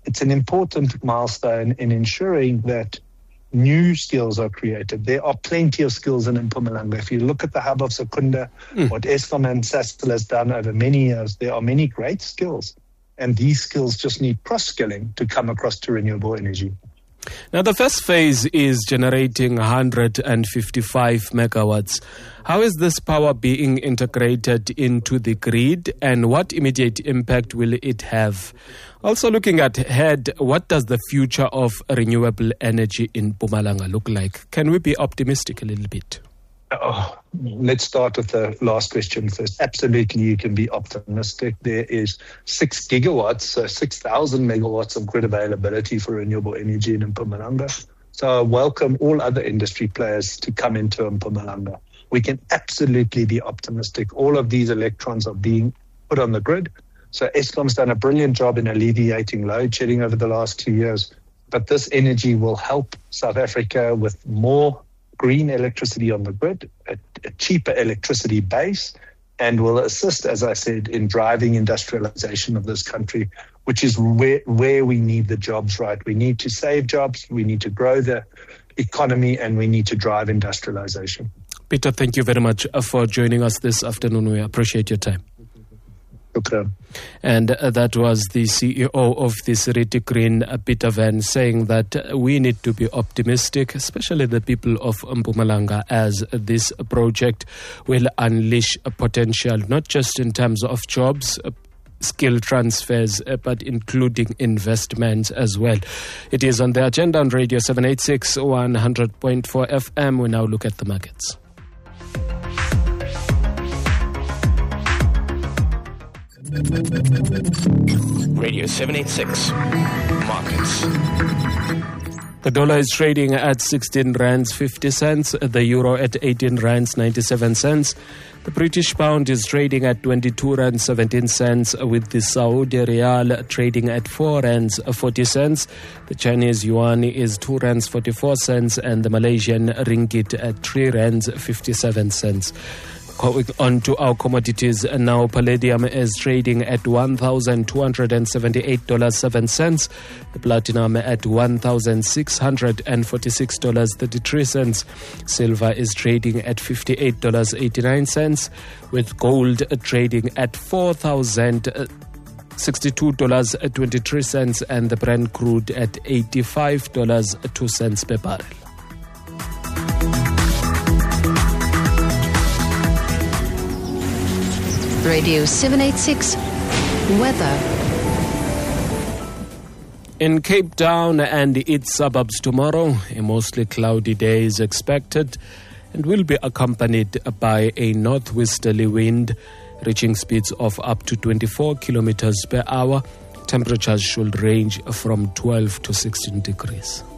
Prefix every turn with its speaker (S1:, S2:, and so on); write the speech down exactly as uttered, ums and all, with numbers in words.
S1: it's an important milestone in ensuring that new skills are created. There are plenty of skills in Mpumalanga. If you look at the hub of Secunda, mm. what Eskom and Sasol has done over many years, there are many great skills. And these skills just need cross-skilling to come across to renewable energy.
S2: Now, the first phase is generating one hundred fifty-five megawatts. How is this power being integrated into the grid, and what immediate impact will it have? Also looking ahead, what does the future of renewable energy in Mpumalanga look like? Can we be optimistic a little bit?
S1: Oh, let's start with the last question first. Absolutely, you can be optimistic. There is six gigawatts, so six thousand megawatts of grid availability for renewable energy in Mpumalanga. So I welcome all other industry players to come into Mpumalanga. We can absolutely be optimistic. All of these electrons are being put on the grid. So Eskom's done a brilliant job in alleviating load shedding over the last two years. But this energy will help South Africa with more green electricity on the grid, a, a cheaper electricity base, and will assist, as I said, in driving industrialization of this country, which is where, where we need the jobs, right? We need to save jobs, we need to grow the economy, and we need to drive industrialization.
S2: Peter, thank you very much for joining us this afternoon. We appreciate your time.
S1: Okay.
S2: And uh, that was the C E O of the Seriti Green, uh, Peter Van, saying that uh, we need to be optimistic, especially the people of Mpumalanga, as this project will unleash a potential, not just in terms of jobs, uh, skill transfers, uh, but including investments as well. It is on the agenda on Radio seven eighty-six, one hundred point four F M. We now look at the markets.
S3: Radio seven eighty-six Markets.
S2: The dollar is trading at sixteen rands fifty cents, the euro at eighteen rands ninety-seven cents. The British pound is trading at twenty-two rands seventeen cents, with the Saudi Riyal trading at four rands forty cents. The Chinese yuan is two rands forty-four cents, and the Malaysian ringgit at three rands fifty-seven cents. Going on to our commodities now, palladium is trading at one thousand two hundred seventy-eight dollars and seven cents. The platinum at one thousand six hundred forty-six dollars and thirty-three cents. Silver is trading at fifty-eight dollars and eighty-nine cents, with gold trading at four thousand sixty-two dollars and twenty-three cents, and the Brent crude at eighty-five dollars and two cents per barrel.
S4: Radio seven eighty-six Weather.
S2: In Cape Town and its suburbs tomorrow, a mostly cloudy day is expected and will be accompanied by a northwesterly wind reaching speeds of up to twenty-four kilometers per hour. Temperatures should range from twelve to sixteen degrees.